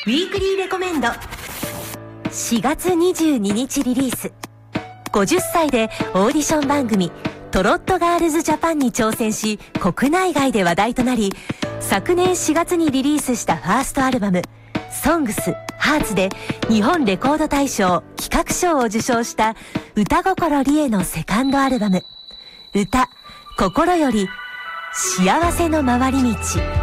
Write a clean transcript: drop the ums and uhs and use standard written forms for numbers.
ウィークリーレコメンド。4月22日リリース。50歳でオーディション番組トロットガールズジャパンに挑戦し、国内外で話題となり、昨年4月にリリースしたファーストアルバムSONGS HEARTSで日本レコード大賞企画賞を受賞した歌心理恵のセカンドアルバム歌心より幸せの回り道。